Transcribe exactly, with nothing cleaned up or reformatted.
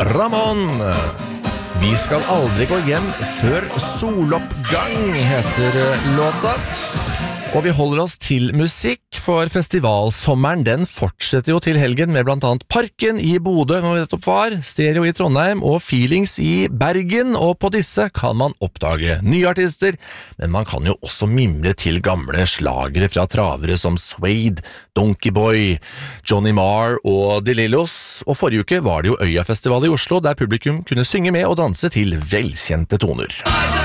Ramón. Vi skal aldri gå hjem før soloppgang, heter låta. Og vi holder oss til musikk, for festivalsommeren den fortsetter jo til helgen med blant annet Parken i Bodø, når vi nettopp var, Stereo i Trondheim og Feelings i Bergen, og på disse kan man oppdage nye artister, men man kan jo også mimre til gamle slagere fra travere som Suede, Donkey Boy, Johnny Marr og De Lillos, og forrige uke var det jo Øyafestival i Oslo, der publikum kunne synge med og danse til velkjente toner.